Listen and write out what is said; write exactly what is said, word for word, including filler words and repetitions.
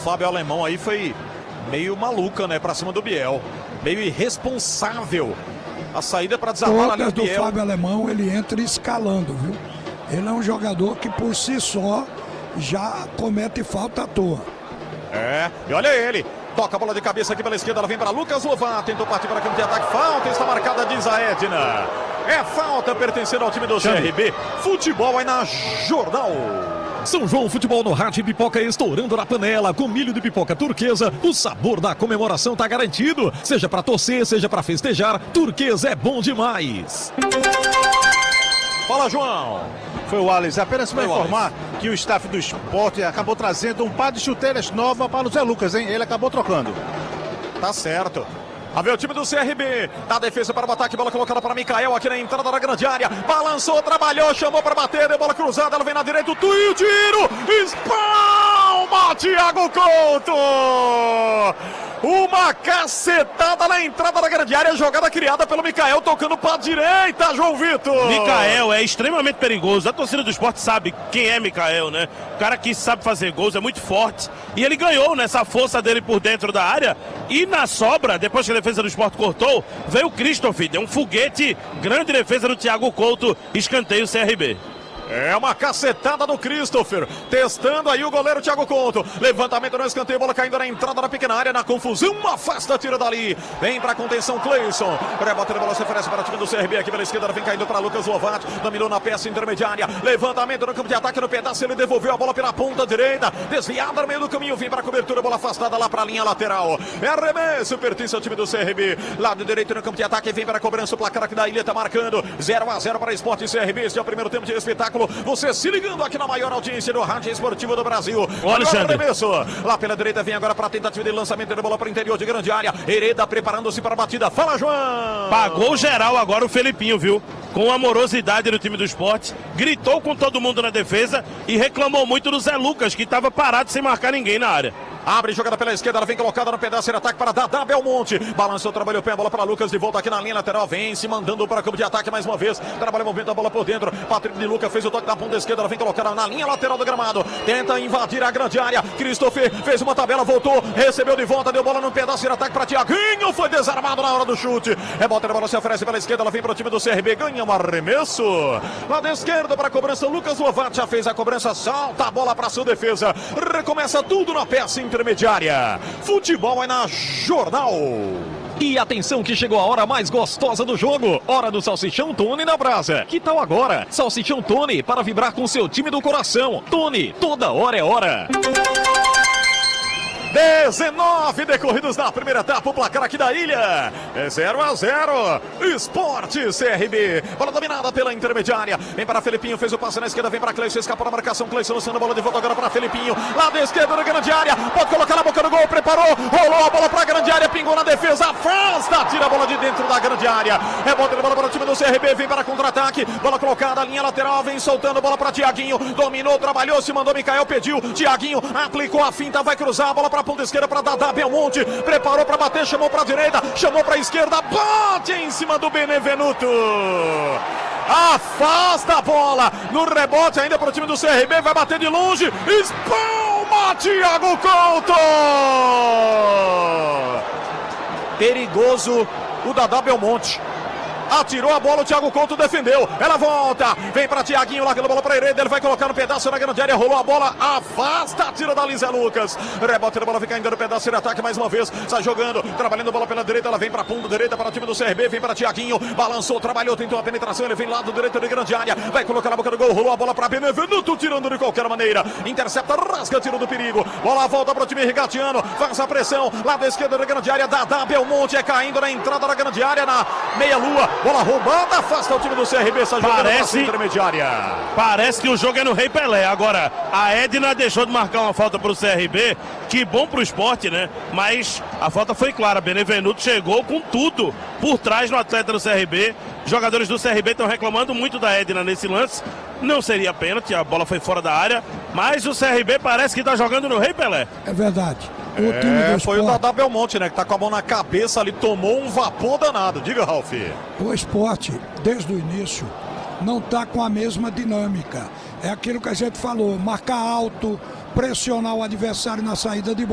Fábio Alemão aí foi meio maluca, né, pra cima do Biel. Meio irresponsável. A saída para desarmar ali o do Biel. Fábio Alemão, ele entra escalando, viu? Ele é um jogador que por si só já comete falta à toa. É, e olha ele. Toca a bola de cabeça aqui pela esquerda, ela vem para Lucas Lovato, tentou partir para campo de ataque, falta, está marcada, diz a Edna. É falta pertencendo ao time do C R B. Futebol aí na Jornal. São João Futebol no rádio e pipoca estourando na panela, com milho de pipoca turquesa, o sabor da comemoração tá garantido. Seja para torcer, seja para festejar, turquesa é bom demais. Fala, João. Foi o Alex, apenas para Foi informar que o staff do esporte acabou trazendo um par de chuteiras nova para o Zé Lucas, hein? Ele acabou trocando. Tá certo. A ver o time do C R B, da defesa para o ataque, bola colocada para Micael aqui na entrada da grande área, balançou, trabalhou, chamou para bater, deu bola cruzada, ela vem na direita, o tiro, tiro, espalma, Thiago Couto! Uma cacetada na entrada da grande área, jogada criada pelo Micael, tocando para a direita, João Vitor! Micael é extremamente perigoso, a torcida do esporte sabe quem é Micael, né? O cara que sabe fazer gols, é muito forte, e ele ganhou nessa força dele por dentro da área, e na sobra, depois que a defesa do esporte cortou, veio o Christopher, deu um foguete, grande defesa do Thiago Couto, escanteio C R B. É uma cacetada do Christopher, testando aí o goleiro Thiago Couto, levantamento no escanteio, bola caindo na entrada da pequena área, na confusão, afasta, tira dali, vem pra contenção Cleison, rebote de bola se oferece para o time do C R B, aqui pela esquerda, vem caindo para Lucas Lovato, dominou na peça intermediária, levantamento no campo de ataque, no pedaço, ele devolveu a bola pela ponta direita, desviada no meio do caminho, vem para a cobertura, bola afastada lá para a linha lateral, é arremesso, pertence ao time do C R B, lado direito no campo de ataque, vem para a cobrança, o placar aqui da ilha tá marcando, zero a zero para Sport e C R B, este é o primeiro tempo de espetáculo. Você se ligando aqui na maior audiência do rádio esportivo do Brasil. Olha, arremesso. Lá pela direita vem agora para a tentativa de lançamento de bola para o interior de grande área. Hereda preparando-se para a batida. Fala, João! Pagou geral agora o Felipinho, viu? Com amorosidade no time do esporte. Gritou com todo mundo na defesa e reclamou muito do Zé Lucas, que estava parado sem marcar ninguém na área. Abre jogada pela esquerda, ela vem colocada no pedaço de ataque para Dadá Belmonte. Balançou, trabalhou o pé, a bola para Lucas, de volta aqui na linha lateral, vem se mandando para o campo de ataque mais uma vez. Trabalha o movimento da bola por dentro. Patrick de Luca fez o toque na ponta esquerda, ela vem colocada na linha lateral do gramado. Tenta invadir a grande área. Christopher fez uma tabela, voltou, recebeu de volta, deu bola no pedaço de ataque para Thiaguinho. Foi desarmado na hora do chute. Rebote da bola se oferece pela esquerda, ela vem para o time do C R B, ganha um arremesso. Lado esquerdo para a cobrança, Lucas Lovato já fez a cobrança, salta a bola para sua defesa. Recomeça tudo na peça intermediária. Futebol é na Jornal. E atenção que chegou a hora mais gostosa do jogo. Hora do Salsichão Tony na brasa. Que tal agora? Salsichão Tony para vibrar com seu time do coração. Tony, toda hora é hora. dezenove decorridos na primeira etapa, o placar aqui da ilha é zero a zero. Esporte C R B, bola dominada pela intermediária, vem para Felipinho, fez o passe na esquerda, vem para Cleison, escapou na marcação, Cleison lançando a bola de volta agora para Felipinho, lá da esquerda na grande área, pode colocar na boca do gol, preparou, rolou a bola para a grande área, pingou na defesa, afasta, tira a bola de dentro da grande área, rebote de bola para o time do C R B, vem para contra-ataque, bola colocada, linha lateral, vem soltando, bola para Thiaguinho, dominou, trabalhou, se mandou, Micael pediu, Thiaguinho aplicou a finta, vai cruzar a bola para ponta esquerda para Dadá Belmonte, preparou para bater, chamou para a direita, chamou para a esquerda, bate em cima do Benevenuto, afasta a bola, no rebote ainda para o time do C R B, vai bater de longe, espalma Thiago Couto, perigoso o Dadá Belmonte. Atirou a bola, o Thiago Couto defendeu. Ela volta, vem para Thiaguinho, larga a bola para Hereda. Ele vai colocar no pedaço na grande área, rolou a bola, afasta, tira da Zé Lucas. Rebote da bola, fica ainda no pedaço de ataque mais uma vez. Sai jogando, trabalhando a bola pela direita. Ela vem para a ponta direita para o time do C R B. Vem para Thiaguinho, balançou, trabalhou, tentou a penetração. Ele vem lado direito de grande área, vai colocar na boca do gol, rolou a bola para Benevenuto, tirando de qualquer maneira. Intercepta, rasga, tiro do perigo. Bola volta para o time rigatiano, faz a pressão, lado esquerdo da grande área. Dadá Belmonte é caindo na entrada da grande área, na meia-lua. Bola roubada, afasta o time do C R B, parece intermediária. Parece que o jogo é no Rei Pelé. Agora, a Edna deixou de marcar uma falta para o C R B, que bom para o esporte, né? Mas a falta foi clara, Benevenuto chegou com tudo por trás no atleta do C R B. Jogadores do C R B estão reclamando muito da Edna nesse lance. Não seria pênalti, a bola foi fora da área, mas o C R B parece que está jogando no Rei Pelé. É verdade. O é, time do foi esporte, o Dadá Belmonte, né? Que tá com a mão na cabeça ali, tomou um vapor danado. Diga, Ralf. O esporte, desde o início, não tá com a mesma dinâmica. É aquilo que a gente falou, marcar alto, pressionar o adversário na saída de bola.